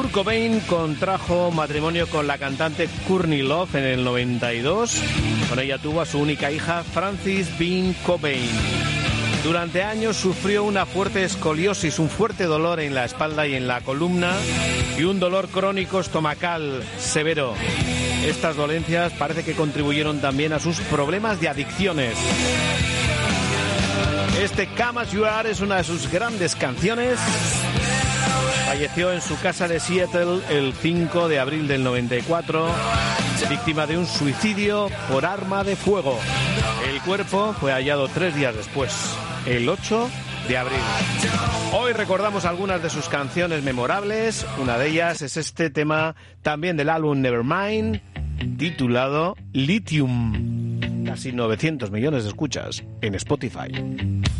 Kurt Cobain contrajo matrimonio con la cantante Courtney Love en el 92. Con ella tuvo a su única hija, Frances Bean Cobain. Durante años sufrió una fuerte escoliosis, un fuerte dolor en la espalda y en la columna y un dolor crónico estomacal severo. Estas dolencias parece que contribuyeron también a sus problemas de adicciones. Este Come As You Are es una de sus grandes canciones. Falleció en su casa de Seattle el 5 de abril del 94, víctima de un suicidio por arma de fuego. El cuerpo fue hallado 3 días después, el 8 de abril. Hoy recordamos algunas de sus canciones memorables. Una de ellas es este tema también del álbum Nevermind, titulado Lithium. Casi 900 millones de escuchas en Spotify.